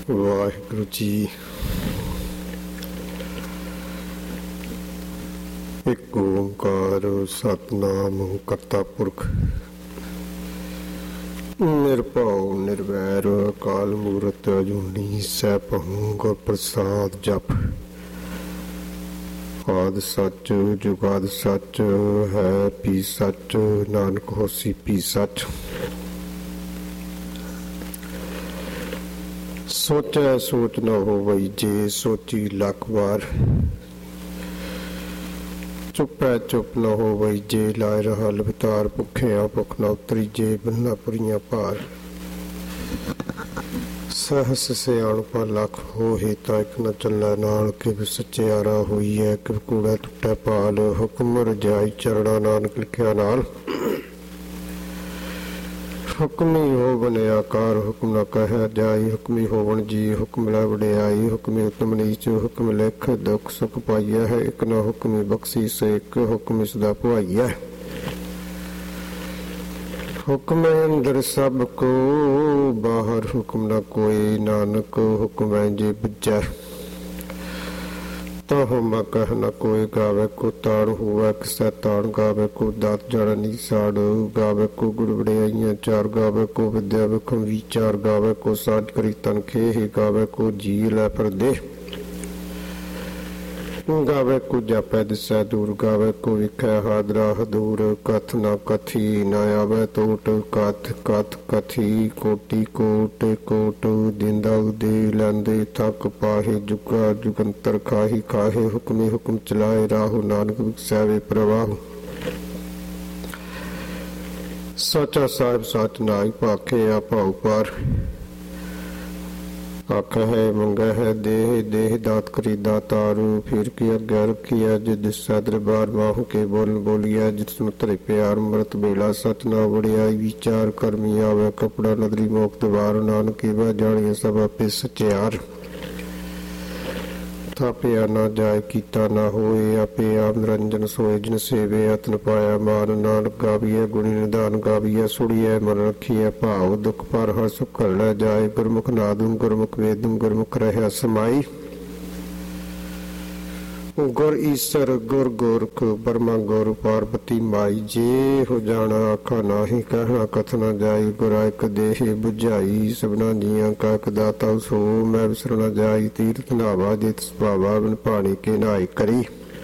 ਵਾਹਿਗੁਰੂ ਜੀ। ਇੱਕ ਓਂਕਾਰ ਸਤਿਨਾਮ ਕਰਤਾ ਪੁਰਖ ਨਿਰਭਉ ਨਿਰਵੈਰ ਅਕਾਲ ਮੂਰਤਿ ਅਜੂਨੀ ਸੈਭੰ ਗੁਰ ਪ੍ਰਸਾਦ ਜਪ। ਆਦਿ ਸੱਚ ਜੁਗਾਦਿ ਸੱਚ ਹੈ ਪੀ ਸੱਚ ਨਾਨਕ ਹੋਸੀ ਪੀ ਸੱਚ। ਸੋਚੈ ਸੋਚ ਨਾ ਹੋਵਈ ਜੇ ਸੋਚੀ ਲੱਖ ਵਾਰ। ਚੁੱਪੈ ਚੁੱਪ ਨਾ ਹੋਵਈ ਜੇ ਲਾਇ ਰਹਾ ਲਵਤਾਰ। ਭੁੱਖਿਆ ਭੁੱਖ ਨਾ ਉਤਰੀ ਜੇ ਬੰਨਾ ਪੁਰੀਆਂ ਭਾਰ। ਸਹਸ ਸਿਆਣਪਾ ਲੱਖ ਹੋਏ ਤਾਂ ਇੱਕ ਨਾ ਚੱਲੈ ਨਾਲ। ਕਿ ਸੱਚਿਆਰਾ ਹੋਈ ਹੈ ਕਿ ਕੂੜਾ ਟੁੱਟੈ ਪਾਲ। ਹੁਕਮ ਰਜਾਈ ਚਰਣਾ ਨਾਨਕ ਲਿਖਿਆ ਨਾਲ। ਹੁਕਮੀ ਹੋਵਨ ਆਕਾਰ ਹੁਕਮ ਨਾ ਕਹਿਆ ਜਾਈ। ਹੁਕਮੀ ਹੋਵਨ ਜੀ ਹੁਕਮ ਲੈ ਵਡਿਆਈ। ਹੁਕਮੀ ਉਤਮ ਨੀਚ ਹੁਕਮ ਲਿਖ ਦੁੱਖ ਸੁਖ ਪਾਈਆ ਹੈ। ਇੱਕ ਨਾ ਹੁਕਮੀ ਬਖਸ਼ੀ ਸੇ ਇੱਕ ਹੁਕਮ ਇਸ ਦਾ ਭਵਾਈਆ। ਹੁਕਮ ਅੰਦਰ ਸਭ ਕੋ ਬਾਹਰ ਹੁਕਮ ਨਾ ਕੋਈ। ਨਾਨਕ ਹੁਕਮ ਹੈ ਜੇ ਬੁਝੈ ਤਾਹੁ ਮਾ ਕਹਿ ਨਾ ਕੋਈ। ਗਾਵੇ ਕੋ ਤਾਣ ਹੋਵੇ ਕਿਸੈ ਤਾਣ। ਗਾਵੇ ਕੋ ਦਾਤ ਜੜ ਨੀ ਸਾੜ। ਗਾਵੇ ਕੋ ਗੁਰ ਵਡਿਆਈਆਂ ਚਾਰ। ਗਾਵੇ ਕੋ ਵਿਦਿਆ ਵਿਖਮ ਵਿਚਾਰ। ਗਾਵੇ ਕੋ ਸਾਜ ਕਰੀ ਤਨ ਖੇਹ। ਗਾਵੇ ਕੋ ਜੀ ਲੈ ਪਰਦੇ। ਗਾਵੇ ਕੋ ਜਾਪੈ ਦਿਸੈ ਦੂਰ। ਗਾਵੇ ਕੋ ਵਿਖੈ ਹਾਦਰਾ ਹਦੂਰ। ਕਥ ਨਾ ਕਥੀ ਨਾ ਆਵੇ ਤੋਟ। ਕਥ ਕਥ ਕਥੀ ਕੋਟੀ ਕੋਟ ਕੋਟ। ਦਿੰਦਾ ਉਦੇ ਲੈਂਦੇ ਥੱਕ ਪਾਹੇ। ਜੁਗਾ ਜੁਗੰਤਰ ਖਾਹੀ ਖਾਹੇ। ਹੁਕਮੀ ਹੁਕਮ ਚਲਾਏ ਰਾਹੂ। ਨਾਨਕ ਵਿਖਸੈਵੇ ਪ੍ਰਵਾਹੁ। ਸਾਚਾ ਸਾਹਿਬ ਸੱਚ ਨਾਇ ਭਾਖੇ ਆ ਭਾਉ ਪਾਰ। ਆਖ ਹੈ ਮੰਗਾ ਹੈ ਦੇਹ ਦੇਹ ਦਾਤ ਕਰੀ ਦਾਤਾਰੂ। ਫਿਰ ਕੀ ਅੱਗੇ ਰਖੀਆ ਜਿ ਦਿਸੈ ਦਰਬਾਰ। ਮਾਹੂ ਕੇ ਬੋਲਨ ਬੋਲੀਆ ਜਿਤ ਸਮਤਰੇ ਪਿਆਰ। ਅੰਮ੍ਰਿਤ ਵੇਲਾ ਸਚ ਨਾ ਵੜਿਆਈ ਵਿਚਾਰ। ਕਰਮੀ ਆਵੇ ਕਪੜਾ ਨਦਰੀ ਮੋਖ ਦਵਾਰ। ਨਾਨਕ ਵਾ ਜਾਣੀਏ ਸਭ ਆਪੇ ਸਚਿਆਰ। ਥਾਪਿਆ ਨਾ ਜਾਏ ਕੀਤਾ ਨਾ ਹੋਏ। ਆਪੇ ਆਪ ਨਿਰੰਜਨ ਸੋਏ ਜਿਨ ਸੇਵੇ ਅਤਨ ਪਾਇਆ ਮਾਨ। ਨਾਨਕ ਗਾਵੀਐ ਗੁਣੀ ਨਿਧਾਨ ਗਾਵੀਐ ਸੁਣੀਐ ਮਨ ਰੱਖੀਐ ਭਾਵ। ਦੁਖ ਪਰ ਹਰ ਸੁਖ ਲੈ ਜਾਏ। ਗੁਰਮੁਖ ਨਾਦੁਮ ਗੁਰਮੁਖ ਵੇਦੁਮ ਗੁਰਮੁਖ ਰਹਿਆ ਸਮਾਈ। ਗੁਰ ਈਸਰ ਗੁਰ ਗੋਰਖ ਬਰਮਾ ਗੁਰ ਪਾਰਬਤੀ ਮਾਈ। ਜੇ ਹੋ ਜਾਣਾ ਆਖਾ ਨਾਹੀ ਕਹਿਣਾ ਕਥ ਨਾ ਜਾਈ। ਗੁਰਾ ਇੱਕ ਦੇਹ ਬੁਝਾਈ ਸਭਨਾ ਜੀਆਂ ਕਾ ਇੱਕ ਦਾਤਾ ਸੋ। ਮੈਂ ਵਿਸਰ ਨਾ ਜਾਈ ਤੀਰਥ ਨਾਵਾ ਜਿਤ ਸੁਭਾਵਾ। ਬਿਨ ਪਾਣੀ ਕੇ ਨਾਈ ਕਰੀ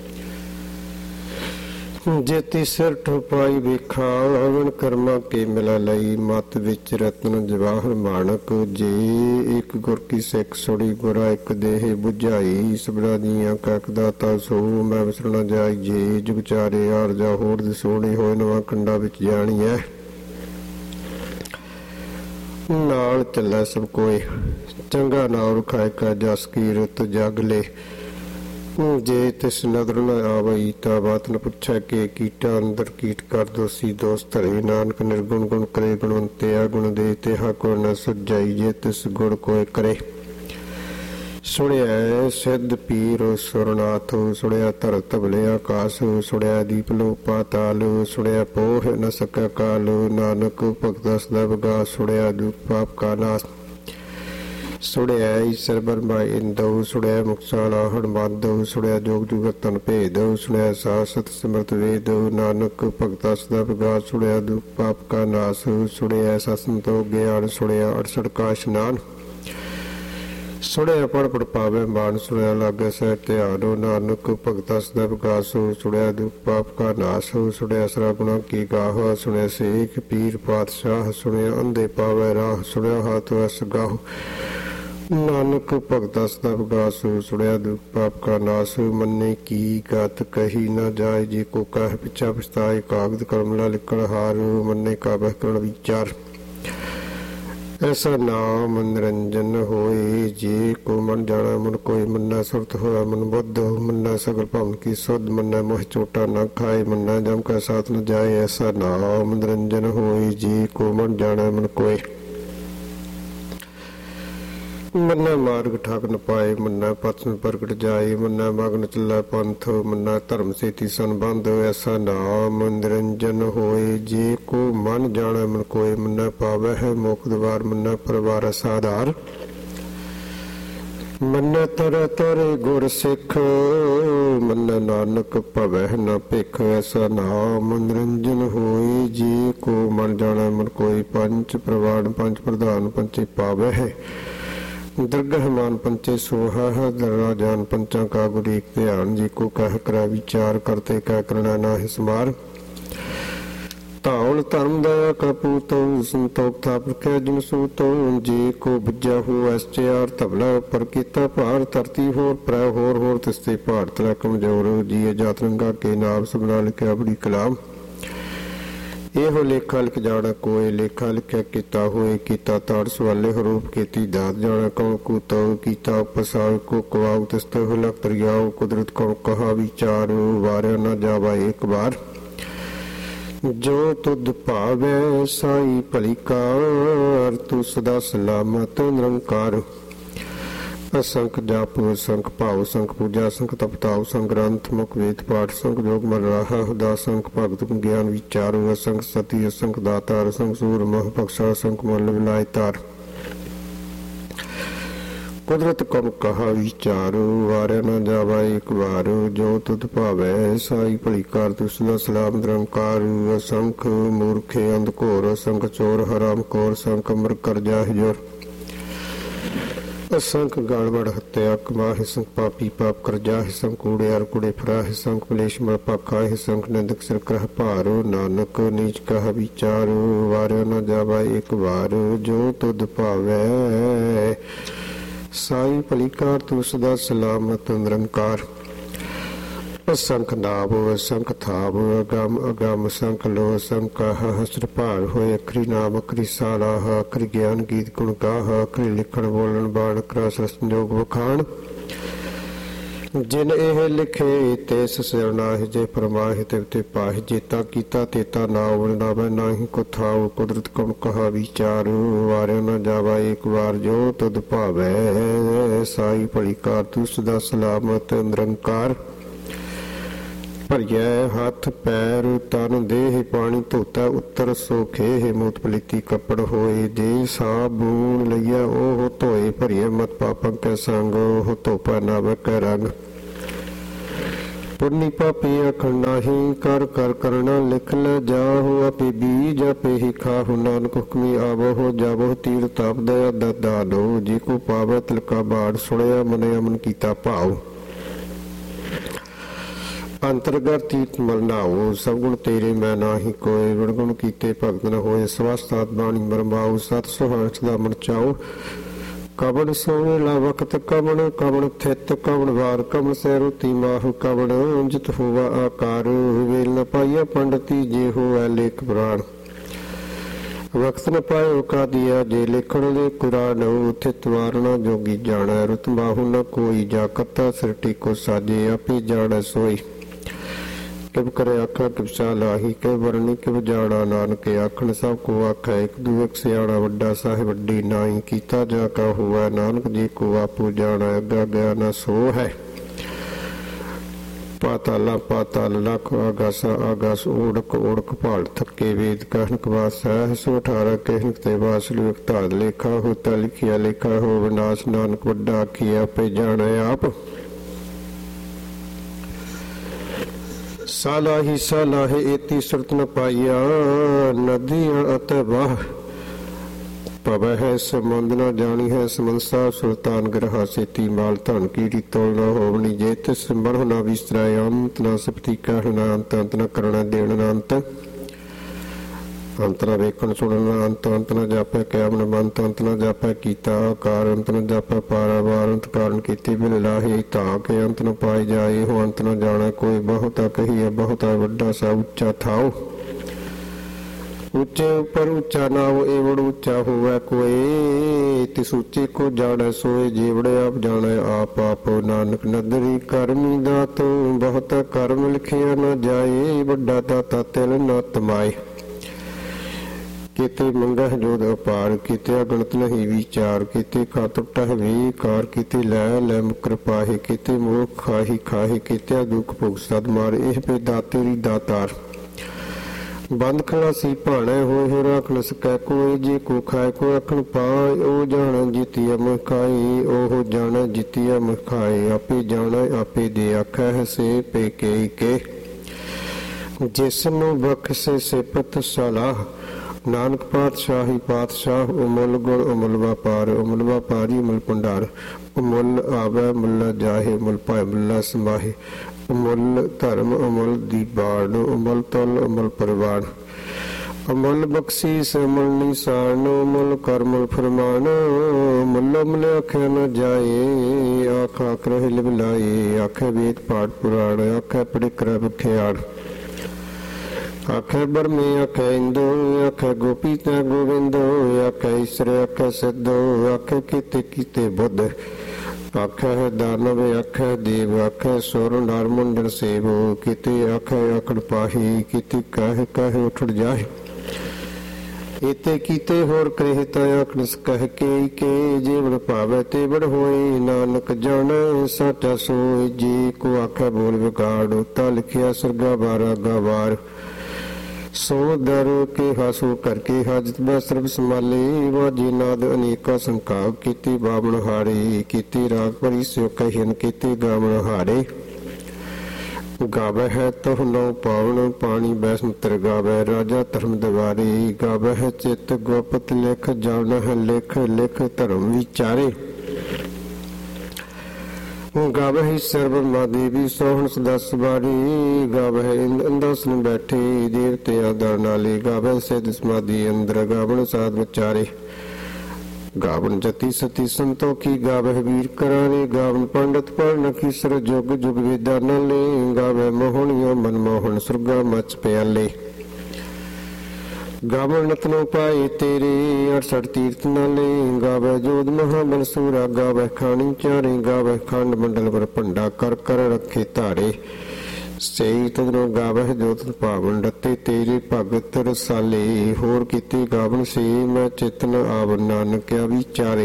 ਜੇਤੀ ਸਿਰ ਠੋਪਾਈ ਵੇਖਾ। ਅਵਨ ਕਰਮਾ ਕੇ ਮਿਲਾ ਲਈ ਮਤ ਵਿੱਚ ਰਤਨ ਜਵਾਹਰ ਮਾਣਕ। ਜੇ ਇੱਕ ਗੁਰ ਕੀ ਸਿੱਖ ਸੁਣੀ ਗੁਰਾ ਇੱਕ ਦੇਹ ਬੁਝਾਈ। ਸਭਨਾ ਜੀਆਂ ਕਾ ਇੱਕ ਦਾਤਾ ਸੋ। ਮੈਂ ਵਿਸਰ ਨਾ ਜਾਈ ਜੇ ਜੁਗ ਚਾਰੇ ਆਰ ਜਾ ਹੋੜ ਦੇ ਸੋਹਣੀ ਹੋਏ। ਨਵਾਂ ਕੰਡਾ ਵਿੱਚ ਜਾਣੀ ਹੈ ਨਾਲ ਚੱਲੇ ਸਭ ਕੋਏ। ਚੰਗਾ ਨਾਮ ਖਾਇ ਕਾ ਜਸ ਕੀਰਤ ਜਗ ਲੈ। ਜੇ ਤਿਸ ਨਦਰ ਨ ਆਵਈ ਤਾਂ ਬਾਤ ਨ ਪੁੱਛੈ ਕਿ ਕੀਟਾ ਅੰਦਰ ਕੀਟ ਕਰ ਦੋਸੀ ਦੋਸ ਧਰੇ। ਨਾਨਕ ਨਿਰਗੁਣ ਗੁਣ ਕਰੇ ਗੁਣਵੰਤੇ ਆ ਗੁਣ ਦੇ ਤਿਹਾ ਕੋ ਨ ਸੁਝਾਈ। ਜੇ ਤਿਸ ਗੁਣ ਕੋਇ ਕਰੇ ਸੁਣਿਆ ਸਿੱਧ ਪੀਰ ਸੁਰਨਾਥ। ਸੁਣਿਆ ਧਰਤ ਭਲੇ ਆਕਾਸ। ਸੁਣਿਆ ਦੀਪ ਲੋ ਪਾਤਾਲ। ਸੁਣਿਆ ਪੋਹ ਨ ਸਕੈ ਕਾਲ। ਨਾਨਕ ਭਗਤ ਸਦਾ ਵਗਾ। ਸੁਣਿਆ ਦੁਖ ਪਾਪ ਕਾ ਨਾਸ। ਸੁਣਿਆ ਈਸਰ ਬਰਮਾ ਇੰਦਉ। ਸੁਣਿਆ ਮੁਕਸਾਲਾ ਹਣਮੰਦ। ਸੁਣਿਆ ਜੋਗ ਜੁਗਤ ਤਨ ਭੇਦ। ਸੁਣਿਆ ਸਾਸਤ ਸਿਮਰਤ ਵੇਦ। ਨਾਨਕ ਭਗਤਾ ਸਦਾ ਵਗਾ। ਸੁਣਿਆ ਦੁਖ ਪਾਪ ਕਾ ਨਾਸ। ਸੁਣਿਆ ਸਤਸੰਤੋ ਗਿਆਨ। ਸੁਣਿਆ 68 ਕਾ ਇਸ਼ਨਾਨ। ਸੁਣਿਆ ਪੜ ਪੜ ਪਾਵੇ ਮਾਨ। ਸੁਣਿਆ ਲਾਗੇ ਸਹਿ ਧਿਆਨ। ਨਾਨਕ ਭਗਤਾ ਸਦਾ ਵਿਕਾਸ। ਸੁਣਿਆ ਦੁਖ ਪਾਪ ਕਾ ਨਾਸ। ਸੁਣਿਆ ਸਰਾ ਗੁਣਾ ਕੀ ਗਾਹ। ਸੁਣਿਆ ਸੇਖ ਪੀਰ ਪਾਤਸ਼ਾਹ। ਸੁਣਿਆ ਅੰਧੇ ਪਾਵੇ ਰਾਹ। ਸੁਣਿਆ ਹਾਥ ਵਸ ਗਾਹ। ਨਾਨਕ ਭਗਤਾ ਸਦਾ ਵਿਕਾਸ। ਸੁਣਿਆ ਦੁਖ ਪਾਪ ਕਾ ਨਾਸ। ਮੰਨੇ ਕੀ ਗਤ ਕਹੀ ਨਾ ਜਾਏ। ਜੇ ਕੋ ਕਹਿ ਪਿਛਾ ਪਛਤਾਏ। ਕਾਗਦ ਕਲਮ ਲਿਖਣ ਹਾਰ। ਮੰਨੇ ਕਾ ਬਹਿ ਕਰਨ ਵਿਚਾਰ। ਐਸਾ ਨਾਮ ਨਿਰੰਜਨ ਹੋਏ। ਜੇ ਕੋ ਮਨ ਜਾਣਾ ਮਨ ਕੋਈ। ਮੰਨਾ ਸੁਰਤ ਹੋਇਆ ਮਨ ਬੁੱਧ। ਮੰਨਾ ਸਗਲ ਭਵਨ ਕੀ ਸੁਧ। ਮੰਨਾ ਮੋਹ ਚੋਟਾ ਨਾ ਖਾਏ। ਮੰਨਾ ਜਮ ਕਾ ਸਾਥ ਨ ਜਾਏ। ਐਸਾ ਨਾਮ ਨਿਰੰਜਨ ਹੋਏ। ਜੇ ਕੋ ਮਨ ਜਾਣਾ ਮਨ ਕੋਈ। ਮੰਨਾ ਮਾਰਗ ਠਾਕ ਨ ਪਾਏ। ਮੰਨਾ ਪਥ ਪ੍ਰਗਟ ਜਾਏ। ਮੰਨਾ ਮਗਨ ਚੱਲਾ ਪੰਥ। ਮੰਨਾ ਧਰਮ ਸੇਤੀ ਸੰਬੰਧ। ਐਸਾ ਨਾਮ ਨਿਰੰਜਨ ਹੋਏ। ਜੇ ਕੋ ਮਨ ਜਾਣਾ ਮਨ ਕੋਈ। ਮੰਨਾ ਪਾਵੈ ਹੈ ਮੁਖ ਦਵਾਰ। ਮੰਨਾ ਪਰਵਾਰ ਸਾਧਾਰ। ਮੰਨੈ ਤਰ ਤਰੇ ਗੁਰ ਸਿੱਖ, ਮੰਨੈ ਨਾਨਕ ਭਵਹਿ ਨ ਭਿਖ। ਐਸਾ ਨਾਮ ਨਿਰੰਜਨ ਹੋਈ, ਜੀ ਕੋ ਮਨ ਜਾਣੈ ਮਨ ਕੋਈ। ਪੰਚ ਪ੍ਰਵਾਨ ਪੰਚ ਪ੍ਰਧਾਨ ਪੰਚੇ ਪਾਵਹਿ, ਦਰਗਹ ਮਾਨ ਪੰਚੇ ਸੋਹਾ। ਦਰਾ ਜਾਨ ਪੰਚਾਂ ਕਾ ਗੁਰ ਏਕ ਧਿਆਨ, ਜੀ ਕੋ ਕਹਿ ਕਰੈ ਵਿਚਾਰ। ਕਰਤੇ ਕਹਿ ਕਰਣਾ ਨਾਹਿ ਸਮਾਰ। ਧਾਵਲ ਧਰਮ ਦਇਆ ਕਪੂਤੋ, ਸੰਤੋਖ ਥਾਪ ਰਖਿਆ ਜਿਨ ਸੂਤੋ। ਜੀ ਕੋ ਬੁੱਝਾ ਹੋ ਐਸਚਿਆਰ, ਧਵਲਾ ਉੱਪਰ ਕੀਤਾ ਭਾਰ। ਧਰਤੀ ਹੋਰ ਪ੍ਰੈ ਹੋਰ ਹੋਰ, ਤਿਸਤੇ ਭਾਰ ਤਲੈ ਕਮਜੋਰ। ਜੀਏ ਜਾਤ ਰੰਗਾ ਕੇ ਨਾਮ, ਸਭਨਾ ਲਿਖਿਆ ਬੜੀ ਕਲਾਮ। ਇਹੋ ਲੇਖਾ ਲਿਖ ਜਾਣਾ ਕੋਏ, ਲੇਖਾ ਲਿਖਿਆ ਕੀਤਾ ਹੋਏ। ਕੀਤਾ ਤਾੜ ਸਵਾਲੇ ਹਰੂਪ, ਕੀਤੀ ਦਾਤ ਜਾਣਾ ਕਉ ਕੂਤੋ। ਕੀਤਾ ਪਸਾਉ ਕੋ ਕਵਾਉ, ਤਿਸਤੇ ਹੋ ਲਖ ਦਰਿਆਉ। ਕੁਦਰਤ ਕਉ ਕਹਾ ਵਿਚਾਰ, ਵਾਰਿਆ ਨਾ ਜਾਵਾ ਏਕ ਬਾਰ। ਜੋ ਤੁਧ ਭਾਵੈ ਸਾਈ ਭਲੀ ਕਾਰ, ਤੂੰ ਸਦਾ ਸਲਾਮਤ ਨਿਰੰਕਾਰ। ਅਸੰਖ ਜਾਪ ਅਸੰਖ ਭਾਉ, ਸੰਖ ਪੂਜਾ ਸੰਖ ਤਪਤਾਉ। ਸੰਖ ਗ੍ਰੰਥ ਮੁਖ ਵੇਦ ਪਾਠ, ਸੰਖ ਜੋਗ ਮਨ ਰਾਹਾ। ਹੁਦਾ ਸੰਖ ਭਗਤ ਗਿਆਨ ਵਿਚਾਰੋ। ਅਸੰਖ ਸਤੀ ਅਸੰਖ ਦਾਤਾਰ, ਸੰਖ ਸੂਰ ਮਹ ਬਖਸ਼ਾ। ਸੰਖ ਮਨ ਵਿਲਾਇ ਤਾਰ, ਕੁਦਰਤ ਕਮ ਕਹਾ ਵਿਚਾਰੋ। ਵਾਰਿਆ ਨਾ ਜਾਵਾ ਏਕ ਵਾਰ, ਜੋ ਤੁਧ ਭਾਵੈ ਸਾਈ ਭਲੀ ਕਾਰ। ਤੁਸਨਾ ਸਲਾਮ ਨਿਰੰਕਾਰ। ਅਸੰਖ ਮੂਰਖੇ ਅੰਧ ਘੋਰ, ਅਸੰਖ ਚੋਰ ਹਰਾਮ ਖੋਰ। ਸੰਖ ਅਮਰ ਕਰ ਜਾਹਿ ਜੋਰ, ਅਸੰਖ ਗਾਲਵੜ ਹੱਤਿਆ ਕਮਾਹਿ। ਸੰਖ ਪਾਪੀ ਪਾਪ ਕਰ ਜਾਹਿ, ਸੰਖ ਕੂੜਿਆਰ ਕੁੜੇ ਫਰਾਹਿ। ਸੰਖ ਮਲੇਸ਼ ਮਲ ਪਾਖਾਹਿ, ਸੰਖ ਨਿੰਦਕ ਸਿਰ ਕਰਹਿ ਭਾਰੋ। ਨਾਨਕ ਨੀਚ ਕਹਾ ਵਿਚਾਰੋ, ਵਾਰਿਆ ਨਾ ਜਾਵਾ ਏਕ ਵਾਰ। ਜੋ ਤੁਧ ਭਾਵੈ ਸਾਈ ਭਲੀ ਕਾਰ, ਤੂੰ ਸਦਾ ਸਲਾਮਤ ਨਿਰੰਕਾਰ। ਅਸੰਖ ਨਾਭ ਅਸੰਖ ਥਾਪ, ਅਗਮ ਅਗਮ ਸੰਖ ਲੋ। ਸੰਖ ਹਸਰ ਭਾਰ ਹੋਏ, ਅਖਰੀ ਨਾਮ ਅਖਰੀ ਸਾਲਾਹ। ਅਖਰੀ ਗਿਆਨ ਗੀਤ ਗੁਣ ਗਾਹ, ਅਖਰੀ ਲਿਖਣ ਬੋਲਣ ਬਾਣ। ਕਰਾਸ ਸੰਜੋਗ ਵਖਾਣ, ਜਿਨ ਇਹ ਲਿਖੇ ਤੇ ਸਰਨਾਹਿ। ਜੇ ਫਰਮਾਹਿ ਤਿਵ ਤੇ ਪਾਹਿ, ਜੇਤਾ ਕੀਤਾ ਤੇਤਾ ਨਾਉ। ਨਾਵੈ ਨਾਹੀ ਕੋ ਥਾਉ, ਕੁਦਰਤ ਕਉ ਕਹਾ ਵਿਚਾਰ। ਵਾਰਿਆ ਨਾ ਜਾਵਾ ਏਕ ਵਾਰ, ਜੋ ਤੁਧ ਭਾਵੈ ਸਾਈ ਭਲੀ ਕਾਰ। ਤੂੰ ਸਦਾ ਸਲਾਮਤ ਨਿਰੰਕਾਰ। ਭਰੀਐ ਹੱਥ ਪੈਰ ਤਨ ਦੇਹ, ਪਾਣੀ ਧੋਤਾ ਉੱਤਰ ਸੋਖੇ। ਮੂਤ ਪਲੀਤੀ ਕੱਪੜ ਹੋਏ, ਜੇ ਸਾਬੂਨ ਲਈਆ ਉਹ ਧੋਏ। ਭਰੀਐ ਮਤ ਪਾਪੰ ਕੈ ਸੰਗ, ਉਹ ਧੋਪਾ ਨਾ ਬਕੈ ਰੰਗ। ਪੁੰਨੀ ਪਾਪੀ ਅਖਣ ਨਾਹੀ, ਕਰ ਕਰ ਕਰਣਾ ਲਿਖ ਲੈ ਜਾਹੋ। ਆਪੇ ਬੀਜ ਆਪੇ ਹੀ ਖਾਹੋ, ਨਾਨਕ ਹੁਕਮੀ ਆਵੋ ਜਾਵੋ। ਤੀਰ ਤਾਪ ਦਇਆ ਦਦਾ ਲੋ, ਜੇ ਕੋ ਪਾਵੈ ਤਿਲਕਾ ਬਾੜ। ਸੁਣਿਆ ਮਨ ਅਮਨ ਕੀਤਾ ਭਾਉ, ਅੰਤਰਗਤ ਤੀਰਥ ਮਲ ਨਾਉ। ਸਭ ਗੁਣ ਤੇਰੇ ਮੈਂ ਨਾਹੀ ਕੋਏ, ਵਿਣਗੁਣ ਕੀਤੇ ਭਗਤ ਨ ਹੋਏ। ਸਵਸਤਾਤ ਬਾਣੀ ਮਰਮਾਉ, ਸਤ ਸੁਹਾਂਚ ਦਾ ਮਨ ਚਾਉ। ਕਵਣ ਸੋਵੇਲਾ ਵਕਤ ਕਵਣ, ਕਵਣ ਥਿਤ ਕਵਣ ਵਾਰ। ਕਵਣ ਸੈ ਰੋਤੀ ਮਾਹੁ, ਕਵਣ ਜਿਤ ਹੋਵਾ ਆਕਾਰ। ਵੇਲ ਨ ਪਾਈਆ ਪੰਡਤੀ, ਜੇ ਹੋਵੈ ਲੇਖ ਪੁਰਾਣ। ਵਕਤ ਨ ਪਾਇਓ ਕਾਦੀਆ, ਜੇ ਲਿਖਣ ਦੇ ਕੁਰਾਨ। ਥਿਤ ਵਾਰਣਾ ਜੋਗੀ ਜਾਣੈ, ਰੁਤ ਬਾਹੂ ਨ ਕੋਈ। ਜਾ ਕਰਤਾ ਸਿਰਟੀ ਕੋ ਸਾਜੇ, ਆਪੇ ਜਾਣੈ ਸੋਈ। ਕਿਵ ਕਰੇ ਆਖਾ ਕਿਵ ਸਾਲਾਹੀ, ਕਿਵ ਵਰਣੀ ਕਿਵ ਜਾਣਾ। ਨਾਨਕ ਆਖਣ ਸਭ ਕੋ ਆਖੈ, ਇੱਕ ਦੂਜਕ ਸਿਆਣਾ। ਵੱਡਾ ਸਾਹਿਬ ਵੱਡੀ ਨਾਈ, ਕੀਤਾ ਜਾ ਕਾ ਹੋਵੈ। ਨਾਨਕ ਜੀ ਕੋ ਆਪੂ ਜਾਣਾ, ਅੱਗਾ ਗਿਆ ਨਾ ਸੋ ਹੈ। ਪਾਤਾਲਾ ਪਾਤਾਲ ਲਖ, ਆਗਾਸਾ ਆਗਾਸ। ਓੜਕ ਓੜਕ ਭਾਲ ਥੱਕੇ, ਵੇਦ ਕਹਿਣਕ ਵਾਸ ਹੈ। ਸੋ 18 ਕਹਿਣਕ ਤੇ ਵਾਸ। ਲਿਖ ਧਾਰ ਲੇਖਾ ਹੋਤਾ, ਲਿਖਿਆ ਲੇਖਾ ਹੋ ਵਿਨਾਸ਼। ਨਾਨਕ ਵੱਡਾ ਆਖੀਆ, ਆਪੇ ਜਾਣੈ ਆਪ। ਸਾਲਾਹੀ ਸਾਲਾਹੇ ਏਤੀ ਸੁਰਤ ਨ ਪਾਈਆ, ਨਦੀਆਂ ਅਤੇ ਵਾਹ। ਪਵੈ ਹੈ ਸਮੁੰਦ ਨ ਜਾਣੀ ਹੈ, ਸਮੰਸਾ ਸੁਲਤਾਨ ਗ੍ਰਹਾ। ਸੇਤੀ ਮਾਲ ਧਨ ਕੀੜੀ ਤੋਲ ਨ ਹੋਵਣੀ, ਜੇ ਤਿਸ ਮਰਹੁ ਨ ਵਿਸਰੈ। ਅੰਤ ਨ ਸਪਤੀ ਕਹਿਣ ਨ ਅੰਤ, ਅੰਤ ਨ ਕਰਣਾ ਦੇਣ ਨ ਅੰਤ। ਅੰਤ ਨ ਵੇਖਣ ਸੁਣਨ ਅੰਤ, ਅੰਤ ਨ ਜਾਪੈ ਕਿਆਮ ਨ ਬੰਤ। ਅੰਤ ਨ ਜਾਪੈ ਕੀਤਾ ਆਕਾਰ, ਅੰਤ ਨ ਜਾਪੈ ਪਾਰਾਵਾਰ। ਅੰਤ ਕਾਰਨ ਕੀਤੀ ਬਿਲ ਲਾਹੀ, ਧਾ ਕੇ ਅੰਤ ਨ ਪਾਈ ਜਾਏ। ਹੋ ਅੰਤ ਨ ਜਾਣੈ ਕੋਈ, ਬਹੁਤਾ ਕਹੀਐ ਬਹੁਤਾ ਵੱਡਾ। ਸਾ ਉੱਚਾ ਥਾਉ, ਉੱਚੇ ਉੱਪਰ ਉੱਚਾ ਨਾਉ। ਏਵੜ ਉੱਚਾ ਹੋਵੈ ਕੋਏ, ਤਿਸ ਉੱਚੇ ਕੋ ਜਾਣੈ ਸੋਏ। ਜੇਵੜੇ ਆਪ ਜਾਣੈ ਆਪ ਆਪ। ਨਾਨਕ ਨਦਰੀ ਕਰਮੀ ਦਾਤੋ, ਬਹੁਤਾ ਕਰਮ ਲਿਖਿਆ ਨ ਜਾਏ। ਵੱਡਾ ਦਾਤਾ ਤਿਲ ਨ ਤਮਾਏ। ਕਿਤੇ ਮੰਗਹਿ ਜੋਦ ਅਪਾਰ, ਕਿਤੇ ਅਗਣਤ ਨਹੀਂ ਵਿਚਾਰ। ਕਿਤੇ ਖਾ ਟੁੱਟਹਿ ਵੇਕਾਰ, ਕਿਤੇ ਲੈ ਲੈ ਮੁਕਰ ਪਾਹੇ। ਕਿਤੇ ਮੋਹ ਖਾਹੀ ਖਾਹੇ, ਕਿਤੇ ਦੁੱਖ ਭੁਗ ਸਦ ਮਾਰ। ਇਹ ਪੇ ਦਾਤੇਰੀ ਦਾਤਾਰ। ਬੰਦ ਖਲਾਸੀ ਭਾਣੇ ਹੋਏ ਹੋ ਰਾਖ ਨ ਸਕੈ ਕੋਈ, ਜੇ ਕੋ ਖਾਏ ਕੋ ਅਖਣ ਪਾਏ, ਉਹ ਜਾਣ ਜਿਤਿਆ ਮਖਾਈ, ਉਹ ਜਾਣ ਜਿਤਿਆ ਮਖਾਈ, ਆਪੇ ਜਾਣ ਆਪੇ ਦੇ ਆਖੈ ਸੇ ਪੇ ਕੇ ਜਿਸ ਨੂੰ ਬਖਸ਼ੇ ਸਿਫਤ ਸਲਾਹ, ਨਾਨਕ ਪਾਤਸ਼ਾਹੀ ਪਾਤਸ਼ਾਹ, ਉਮਲ ਗੁਣ ਉਮਲ ਵਪਾਰ, ਉਮਲ ਵਪਾਰੀ ਉਮਲ ਭੰਡਾਰ, ਉਮਲ ਆਵੈ ਮੁੱਲਾ ਜਾਹੇ, ਮੁੱਲ ਭਾਇ ਮੁੱਲਾ ਸਮਾਹੇ, ਉਮਲ ਧਰਮ ਉਮਲ ਦੀ ਬਾਣ, ਉਮਲ ਤਲ ਉਮਲ ਪਰਵਾਨ, ਅਮਲ ਬਖਸ਼ੀਸ ਅਮਲ ਨਿਸ਼ਾਨ, ਉਮਲ ਕਰਮਲ ਫਰਮਾਨ, ਮੁੱਲ ਮੁੱਲ ਆਖਿਆ ਨ ਜਾਏ, ਆਖ ਆਖ ਰਹਿ ਲਿਵਲਾਏ, ਆਖੇ ਵੇਦ ਪਾਠ ਪੁਰਾਣ, ਆਖੇ ਪੜ੍ਹ ਕਰ ਬਖਿਆਣ, ਆਖੇ ਬਰਮੇ ਆਖੇ ਇੰਦੋ, ਆਖੇ ਗੋਪੀ ਤੈ ਗੋਵਿੰਦੋ, ਆਖੇ ਈਸਰ ਆਖੇ ਸਿੱਧੋ, ਆਖੇ ਕੀਤੇ ਕੀਤੇ ਬੁੱਧ, ਆਖੇ ਦਾਨਵ ਆਖੇ ਦੇਵ, ਆਖੇ ਸੁਰ ਨਰ ਮੁੰਡਨ ਸੇਵ, ਕੀਤੇ ਆਖੇ ਆਖੜ ਪਾਹੀ, ਕੀਤੇ ਕਹਿ ਕਹਿ ਉਠੜ ਜਾਹੇ, ਇਤੇ ਕੀਤੇ ਹੋਰ ਕਰੇ ਤਾ ਆਖਣਸ ਕਹਿ ਕੇ ਜੀਵਨ ਭਾਵੈ ਤੇ ਬੜ ਹੋਏ, ਨਾਨਕ ਜਾਣੈ ਸਾਚਾ ਸੋਇ, ਜੀ ਕੋ ਆਖੇ ਬੋਲ ਵਿਗਾੜ, ਤਾ ਲਿਖਿਆ ਸਰਗਾ ਬਾਰਾ ਗਵਾਰ, ਸੋ ਦਰ ਕੇ ਹਾਸੋ ਕਰਕੇ ਹਾਜਤ ਬੈ ਸਰਬ ਸੰਭਾਲੇ, ਵਾਜੀ ਨਾਦ ਅਨੇਕਾ ਸੰਕਾਪ, ਕੀਤੀ ਬਾਵਣ ਹਾਰੇ, ਕੀਤੀ ਰਾਗ ਭਰੀ ਸਿਓ ਕਹਿਨ, ਕੀਤੀ ਗਾਵਣ ਹਾਰੇ, ਗਾਵੈ ਹੈ ਤਹੁ ਨਉ ਪਾਵਨ, ਪਾਣੀ ਬੈਸੰਤਰ ਗਾਵੈ ਰਾਜਾ ਧਰਮ ਦਵਾਰੇ, ਗਾਵੈ ਹੈ ਚਿਤ ਗੁਪਤ ਲਿਖ, ਜਾਣ ਹੈ ਲਿਖ ਲਿਖ ਧਰਮ ਵਿਚਾਰੇ, ਗਾਵਹਿ ਸਰਬ ਮਾ ਦੇਵੀ ਸੋਹਣ ਸਦਾ ਸਵਾਰੀ, ਗਾਵਹਿ ਅੰਦਾਸਨ ਬੈਠੇ ਦੇਵਤੇ ਆਦਰ ਨਾਲੇ, ਗਾਵਹਿ ਸਿਧ ਸਮਾਧੀ ਅੰਦਰ, ਗਾਵਣ ਸਾਧ ਵਿਚਾਰੇ, ਗਾਵਣ ਜਤੀ ਸਤੀ ਸੰਤੋਖੀ, ਗਾਵਹਿ ਵੀਰ ਕਰਾਰੇ, ਗਾਵਣ ਪੰਡਤ ਪੜਨ ਕੀਸਰ, ਜੁਗ ਜੁਗ ਵੇਦਾ ਨਾਲੇ, ਗਾਵਹਿ ਮੋਹਣਿਓ ਮਨ ਮੋਹਣ, ਸੁਰਗਾ ਮਚ ਪਿਆਲੇ, ਗਾਵਣ ਰਤਨੋ ਪਾਏ ਤੇਰੇ, 68 ਤੀਰਥ ਨਾਲੇ, ਗਾਵੈ ਜੋਧ ਮਹਾਬਲ ਸੂਰਾ, ਗਾਵੈ ਖਾਣੀ ਚਾਰੇ, ਗਾਵੈ ਖੰਡ ਮੰਡਲ ਪਰ ਭੰਡਾ, ਕਰ ਕਰ ਰੱਖੇ ਧਾਰੇ, ਸਹੀ ਤਦਨੋ ਗਾਵੈ ਜੋਤ ਭਾਵਨ, ਰਤੇ ਤੇਰੇ ਭਗਤ ਰਸਾਲੇ, ਹੋਰ ਕੀਤੇ ਗਾਵਨ ਸੇ, ਮੈਂ ਚਿਤਨ ਆਵ ਨਾਨਕਿਆ ਵਿਚਾਰੇ,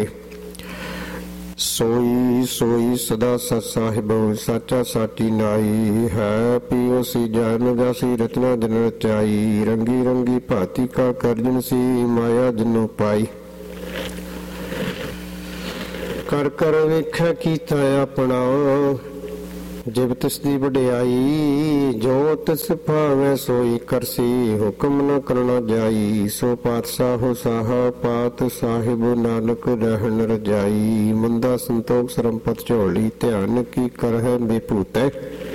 ਸੋਈ ਸੋਈ ਸਦਾ ਸਤ ਸਾਹਿਬ, ਸਾਚਾ ਸਾਟੀ ਨਾਈ, ਹੈ ਪੀਓ ਸੀ ਜਨ ਜਾਸੀ, ਰਤਨਾ ਜਨ ਰਚਾਈ, ਰੰਗੀ ਰੰਗੀ ਭਾਤੀ ਕਾ ਕਰਜਨ ਸੀ, ਮਾਇਆ ਜਨੋ ਪਾਈ, ਕਰ ਕਰ ਵੇਖਿਆ ਕੀਤਾ ਆਪਣਾ, ਜਿਵ ਤਿਸ ਦੀ ਵਡਿਆਈ, ਜੋ ਤਿਸ ਭਾਵੈ ਸੋਈ ਕਰਸੀ, ਹੁਕਮ ਨ ਕਰਨਾ ਜਾਈ, ਸੋ ਪਾਤਸ਼ਾਹੋ ਸਾਹਾ ਪਾਤ ਸਾਹਿਬ, ਨਾਨਕ ਰਹਿਣ ਰਜਾਈ, ਮੰਦਾ ਸੰਤੋਖ ਸਰੰਪਤ ਝੋਲੀ, ਧਿਆਨ ਕੀ ਕਰਹਿ ਬੇਭੂਤੈ,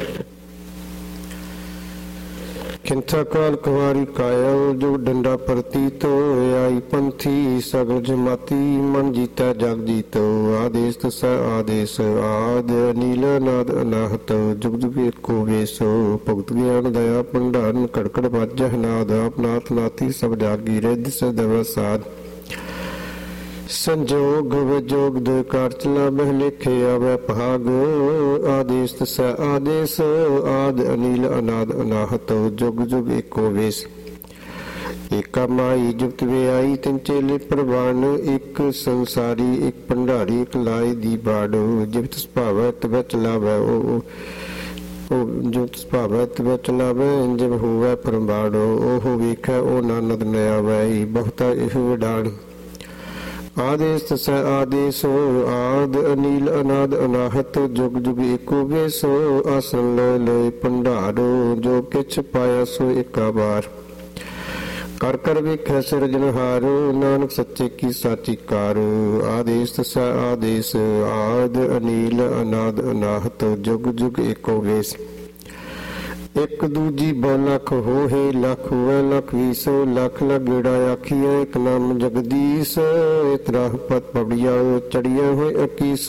ਖਿੰਥਾ ਕਾਲ ਕੁਵਾਰੀ ਕਾਇਲ, ਜੋ ਡੰਡਾ ਪ੍ਰਤੀਤ, ਆਈ ਪੰਥੀ ਸਗਲ ਜਮਾਤੀ, ਮਨ ਜੀਤਾ ਜਗ ਜੀਤੋ, ਆਦੇਸ ਤਸੈ ਆਦੇਸ, ਆਦ ਅਨੀਲ ਨਾਦ ਅਨਾਹਤ, ਜੁਗ ਜੁਗ ਏਕੋ ਵੇਸੋ, ਭਗਤ ਗਿਆਨ ਦਇਆ ਭੰਡਾਰਨ, ਕੜਕੜ ਵਾਜਹਿ ਨਾਦ, ਆਪਨਾਥ ਨਾਥੀ ਸਭ ਜਾਗੀ, ਰਿੱਧ ਸਦਵ ਸਾਧ, ਸੰਜੋਗ ਵਿਜੋਗ ਦੇ ਕਾਰ ਚਲਾ ਬਹਿ ਲਿਖੇ ਆਵੈ ਭਾਗ, ਆਦੇਸ ਤਸੈ ਆਦੇਸ, ਆਦ ਅਨੀਲ ਅਨਾਦ ਅਨਾਹਤ, ਜੁਗ ਜੁਗ ਏਕੋ ਵੇਸ, ਏਕਾ ਮਾਈ ਜੁਗਤ ਵਿਆਈ, ਤਿੰਨ ਚੇਲੇ ਪ੍ਰਵਾਨ, ਇੱਕ ਸੰਸਾਰੀ ਇੱਕ ਭੰਡਾਰੀ, ਇੱਕ ਲਾਏ ਦੀ ਬਾੜ, ਜਿਵ ਤਿਸ ਭਾਵੈ ਤਵੈ ਚਲਾਵੈ, ਜੋ ਤਿਸ ਭਾਵੈ ਤਵੈ ਚਲਾਵੈ, ਜਿਵ ਹੋਵੈ ਪਰਮਾੜ, ਉਹ ਵੇਖੈ ਉਹ ਨਾਨਦ ਨ ਆਵੈ, ਬਹੁਤਾ ਇਹ ਵਿਡਾਣ, ਆਦੇਸ ਤਸੈ ਆਦੇਸ, ਆਦ ਅਨੀਲ ਅਨਾਦ ਅਨਾਹਤ, ਜੁਗ ਜੁਗ ਏਕੋ ਵੇਸ, ਆਸਨ ਲੈ ਲੈ ਭੰਡਾਰ, ਜੋ ਕਿਛ ਪਾਇਆ ਸੋ ਏਕਾ ਵਾਰ, ਕਰ ਕਰ ਵੇਖੈ ਸਿਰਜਣਹਾਰ, ਨਾਨਕ ਸੱਚੇ ਕੀ ਸਾਚੀ ਕਾਰ, ਆਦੇਸ ਤਸੈ ਆਦੇਸ, ਆਦ ਅਨੀਲ ਅਨਾਦ ਅਨਾਹਤ, ਜੁਗ ਜੁਗ ਏਕੋ ਵੇਸ, ਇੱਕ ਦੂਜੀ ਬਹੁ ਲੱਖ ਹੋਏ, ਲੱਖ ਹੋਵੇ ਲੱਖ 20, ਲੱਖ ਲਗੜਾ ਆਖੀਏ, ਇੱਕ ਨਾਮ ਜਗਦੀਸ਼, ਇਤਰਾ ਪਤ ਪਬੜੀਆ ਚੜੀਏ ਹੋਏ 21,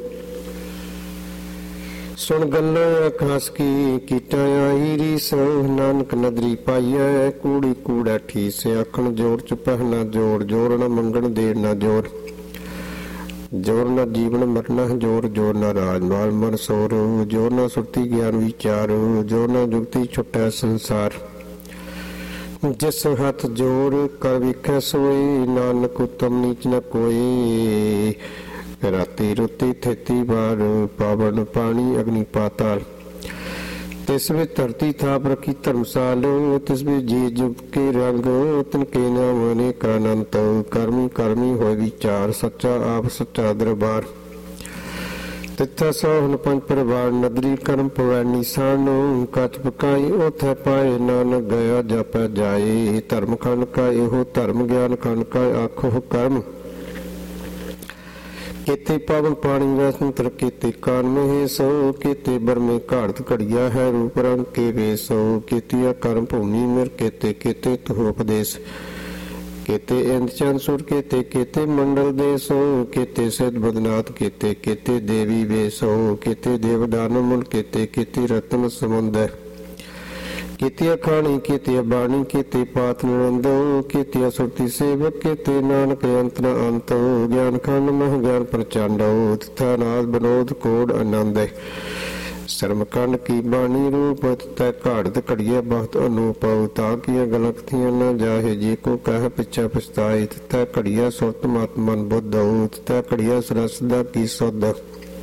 ਸੁਣ ਗੱਲਾਂ ਖਾਸ ਕੀ ਕੀਟਾ ਆਈ ਰੀਸ, ਨਾਨਕ ਨਦਰੀ ਪਾਈਐ, ਕੂੜੀ ਕੂੜਾ ਠੀਸ, ਆਖਣ ਜੋੜ ਚ ਪਹਿਨਾ ਜੋੜ, ਜੋੜ ਨਾ ਮੰਗਣ ਦੇਰ ਨਾ ਜੋੜ, ਜੋਰ ਨਾ ਜੀਵਨ ਮਰਨਾ, ਜੋਰ ਜੋਰ ਨਾ ਰਾਜਮਾਲ ਮਨ ਸੋਰ, ਜੋਰ ਨਾ ਸੁਰਤੀ ਗਿਆਨ ਵਿਚਾਰ, ਜੋਰ ਨਾ ਜੁਗਤੀ ਛੁਟੈ ਸੰਸਾਰ, ਜਿਸ ਹੱਥ ਜੋਰ ਕਰ ਵੇਖੈ ਸੋਈ, ਨਾਨਕ ਉਤਮ ਨੀਚ ਨ ਕੋਈ, ਰਾਤੀ ਰੁਤੀ ਥੇਤੀ ਵਾਰ, ਪਾਵਨ ਪਾਣੀ ਅਗਨੀ ਪਾਤਾਲ, तिस में धरती थाप रखी धर्मसाल, तिस में जी जुग के रंग, तिनके नाम अनेक अनंत। कर्मी कर्मी होए विचार, सच्चा आप सच्चा दरबार। तिथा सोहन पंच परिवार, नदरी कर्म पवै निशानो। कच पकाई ओथै पाए, नानक गया जापै जाए। धर्म खंड का एहो धर्म, ज्ञान खंड का आखो कर्म। केते पावन पानी वैसंतर, केते कान में सो। केते बरमे घाड़त घड़िया है, रूप रंग के वेसो। केतिया कर्म भूमि मिर, केते केते तुह उपदेश। केते इंद चंद सुर, केते केते मंडल देसो। केते सिद्ध बदनाथ, केते केते देवी वेसो। केते देव दानव मुल, केते केते रत्न समुंद। केतिया खानी केतिया बाणी, केते पात निरंदो। केतिया सुरति सेवक, केते नानक अंत न अंत। ज्ञान खंड मह ज्ञान प्रचंड, तथा नाद विनोद कोड आनंद। शर्म खंड की बाणी रूप, तथा घाड़त घड़िया बहुत अनूप। ताकिया गलत कथियां न जाहे, जी को कह पिछा पछताए। तथा घड़िया सुरत मत मन बुद्ध, तथा घड़िया सरसदा की सुध।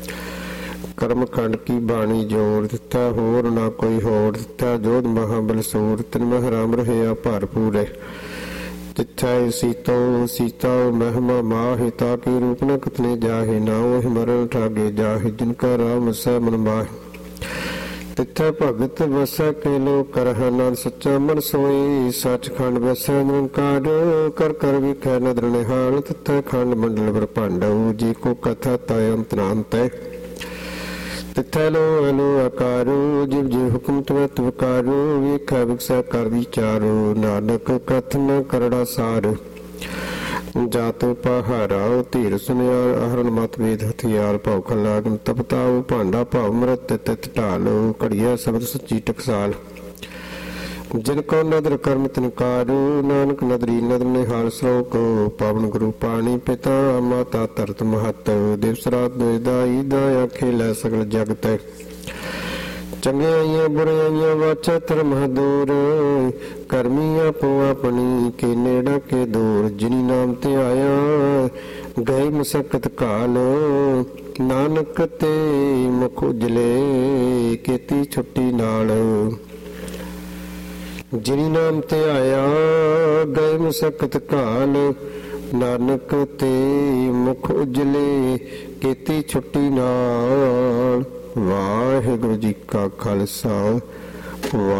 कर्म खंड की बाणी जोर, तिथा होर ना कोई होर। तिथा जोध महाबल सूर, तिन मह राम रहिया भरपूर। तिथा सीतो सीता महिमा माहे, ताकि रूप न कथने जाहे। ना वह मरण ठागे जाहे, जिनका राम सै मन माहे। तिथा भगत वसै के लो करह, नान सच्चा मन सोई। सच खंड वसै निरंकार, कर कर विखै नदर निहाल। तिथा खंड मंडल ब्रह्मांड, जी को कथा तय अंत न अंत। तिथै लो अलो आकारो, जिव जिव हुक्म तवै तुवकारो। वेखै विकसै कर विचारो, नानक कथन करड़ा सार। जात पहारा धीर सुनिया, आहरण मत वेद हथियार। भौख लागन तपताओ, भांडा भाव मृत तित ढालो। घड़िया शब्द सच्ची टकसाल, जिनको नदर कर्म तिनकारो। नानक नदरी नदर निहाल श्लोक, पावन गुरु पाणी पिता माता धरत महत। दिवस रात दाई दाया, खेलै सगल जगत। चंगियाइयां बुराइयां वाचा धर्म दूर, कर्मी आपो अपनी के नेड़ा के दूर। जिनी नाम ते आया गए मसकत काल, नानक ते मुख उजले केती छुट्टी नाल। जिनी नाम ते आया गए मसकत काल, नानक ते मुख उजले केती छुट्टी नाल। वाहिगुरु जी का खालसा।